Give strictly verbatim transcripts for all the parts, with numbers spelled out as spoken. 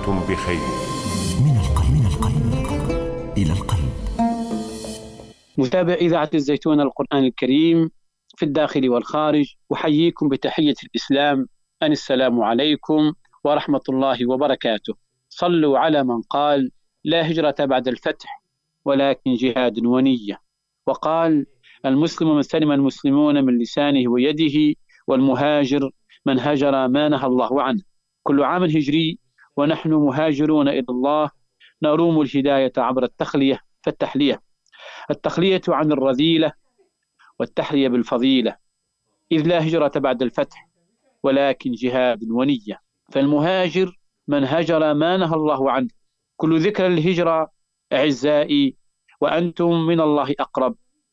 وأنتم بخير. من القلب من القلب إلى القلب. متابع إذاعة الزيتون القرآن الكريم في الداخل والخارج، أحييكم بتحية الإسلام، أن السلام عليكم ورحمة الله وبركاته. صلوا على من قال: لا هجرة بعد الفتح ولكن جهاد ونية. وقال: المسلم من سلم المسلمون من لسانه ويده، والمهاجر من هجر ما نهى الله عنه. كل عام هجري ونحن مهاجرون إلى الله، نروم الهداية عبر التخلية فالتحلية، التخلية عن الرذيلة والتحلية بالفضيلة، إذ لا هجرة بعد الفتح ولكن جهاد ونية. فالمهاجر من هجر ما نهى الله عنه. كل ذكر الهجرة أعزائي وأنتم من الله أقرب،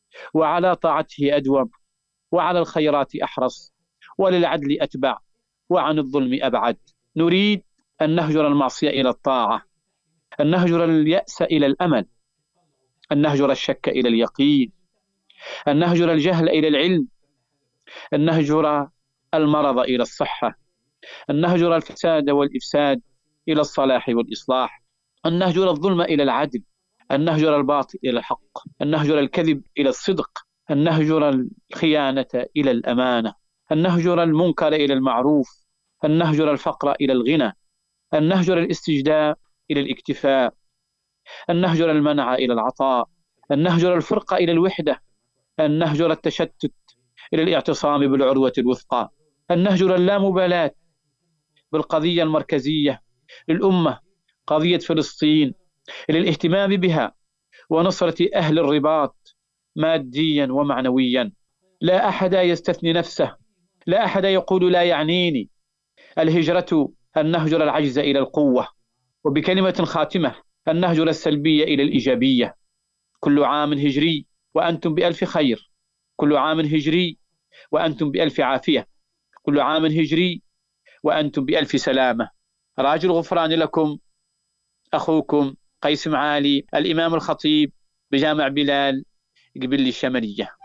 وعلى طاعته أدوم، وعلى الخيرات أحرص، وللعدل أتبع، وعن الظلم أبعد. نريد أن نهجر المعصية إلى الطاعة، أن نهجر اليأس إلى الأمل، أن نهجر الشك إلى اليقين، أن نهجر الجهل إلى العلم، أن نهجر المرض إلى الصحة، أن نهجر الفساد والإفساد إلى الصلاح والإصلاح، أن نهجر الظلم إلى العدل، أن نهجر الباطل إلى الحق، أن نهجر الكذب إلى الصدق، أن نهجر الخيانة إلى الأمانة، أن نهجر المنكر إلى المعروف، أن نهجر الفقر إلى الغنى، أن نهجر الاستجداء إلى الاكتفاء، أن نهجر المنع إلى العطاء، أن نهجر الفرقة إلى الوحدة، أن نهجر التشتت إلى الاعتصام بالعروة الوثقى، أن نهجر اللامبالاة بالقضية المركزية للأمة، قضية فلسطين، إلى الاهتمام بها ونصرة أهل الرباط ماديا ومعنويا. لا أحد يستثني نفسه، لا أحد يقول لا يعنيني. الهجرة أن نهجر العجز إلى القوة، وبكلمة خاتمة أن نهجر السلبية إلى الإيجابية. كل عام هجري وأنتم بألف خير، كل عام هجري وأنتم بألف عافية، كل عام هجري وأنتم بألف سلامة. راجو الغفران لكم، أخوكم قيس معالي، الإمام الخطيب بجامع بلال قبل الشمرية.